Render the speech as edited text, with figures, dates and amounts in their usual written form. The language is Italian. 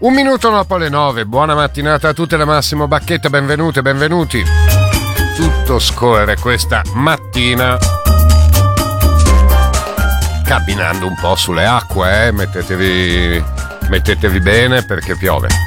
Un minuto dopo le 9, buona mattinata a tutte da Massimo Bacchetta, benvenute, benvenuti. Tutto scorre questa mattina camminando un po' sulle acque, mettetevi bene perché piove.